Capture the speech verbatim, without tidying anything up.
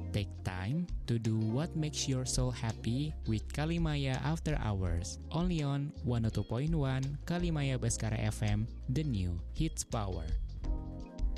Take time to do what makes your soul happy with Kalimaya After Hours. Only on one oh two point one Kalimaya Baskara F M, the new hits power.